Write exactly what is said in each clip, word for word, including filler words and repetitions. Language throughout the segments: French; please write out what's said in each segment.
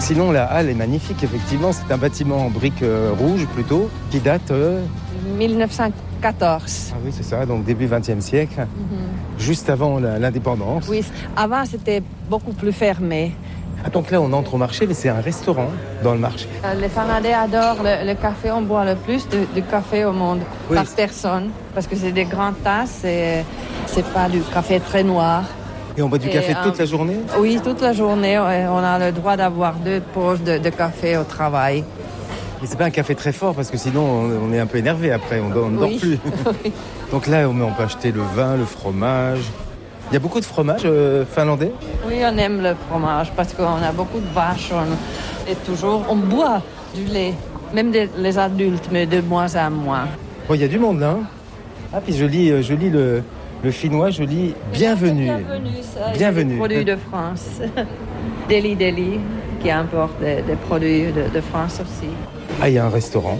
Sinon, la halle est magnifique, effectivement. C'est un bâtiment en briques euh, rouges, plutôt, qui date... Euh... mille neuf cent quatorze. Ah oui, c'est ça, donc début vingtième siècle, mm-hmm. juste avant la, l'indépendance. Oui, avant, c'était beaucoup plus fermé. Ah, donc là, on entre au marché, mais c'est un restaurant dans le marché. Euh, les Fanadais adorent le, le café. On boit le plus de, de café au monde, oui. par personne, parce que c'est des grandes tasses et c'est pas du café très noir. Et on boit du et café toute un... la journée? Oui, toute la journée. On a le droit d'avoir deux pauses de, de café au travail. Et c'est pas un café très fort, parce que sinon, on, on est un peu énervé après, on, on ne dort oui. plus. Oui. Donc là, on peut acheter le vin, le fromage... Il y a beaucoup de fromage euh, finlandais? Oui, on aime le fromage parce qu'on a beaucoup de vaches. On, et toujours, on boit du lait. Même des, les adultes, mais de moins en moins. Bon, il y a du monde là. Hein. Ah, puis je lis, je lis le, le finnois, je lis bienvenue. Bienvenue, ça. Bienvenue. Des produits de France. Deli Deli, qui importe des, des produits de, de France aussi. Ah, il y a un restaurant.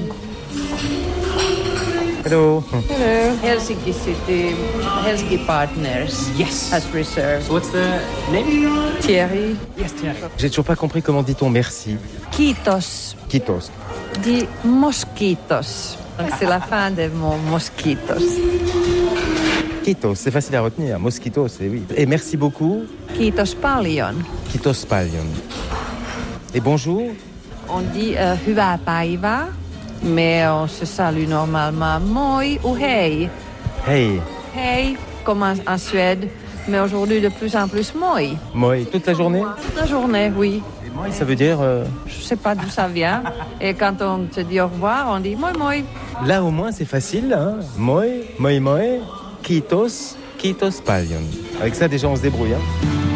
Hello. Hello. Helsinki City, Helsinki Partners. Yes. Has reserved. So what's the name? Thierry. Yes, Thierry. J'ai toujours pas compris comment dit-on merci. Kiitos. Kiitos. Dit mosquitos. Donc c'est la fin de mon mosquitos. Kiitos, c'est facile à retenir. Mosquitos, c'est oui. Et merci beaucoup. Kiitos paljon. Kiitos paljon. Et bonjour. On dit euh, hyvää päivää. Mais on se salue normalement moi ou hey. Hey. Hey, comme en, en Suède. Mais aujourd'hui, de plus en plus moi. Moi, toute la journée? Toute la journée, oui. Et moi, ça veut dire... Euh... Je sais pas d'où ça vient. Et quand on te dit au revoir, on dit moi, moi. Là, au moins, c'est facile. Hein? Moi, moi, moi. Kiitos, kiitos paljon. Avec ça, déjà, on se débrouille. Hein?